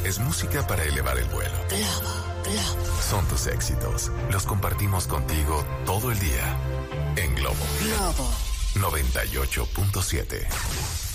Es música para elevar el vuelo. Globo. Son tus éxitos. Los compartimos contigo todo el día. En Globo. Globo. 98.7.